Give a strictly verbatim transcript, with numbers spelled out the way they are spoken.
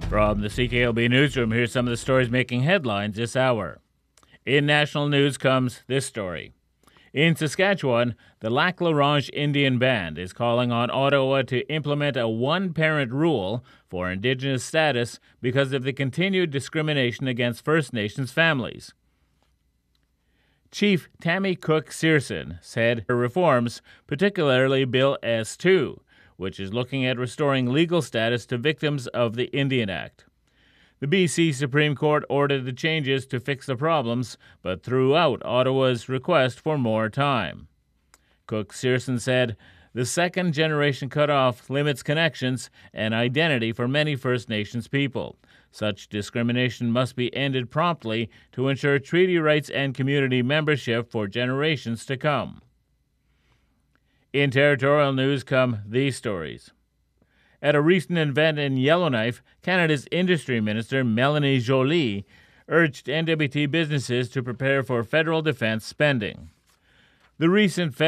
From the C K L B newsroom, here's some of the stories making headlines this hour. In national news comes this story. In Saskatchewan, the Lac La Ronge Indian Band is calling on Ottawa to implement a one-parent rule for Indigenous status because of the continued discrimination against First Nations families. Chief Tammy Cook-Searson said her reforms, particularly Bill S two, which is looking at restoring legal status to victims of the Indian Act. The B C Supreme Court ordered the changes to fix the problems, but threw out Ottawa's request for more time. Cook-Searson said, the second-generation cutoff limits connections and identity for many First Nations people. Such discrimination must be ended promptly to ensure treaty rights and community membership for generations to come. In territorial news come these stories. At a recent event in Yellowknife, Canada's Industry Minister Melanie Joly urged N W T businesses to prepare for federal defense spending. The recent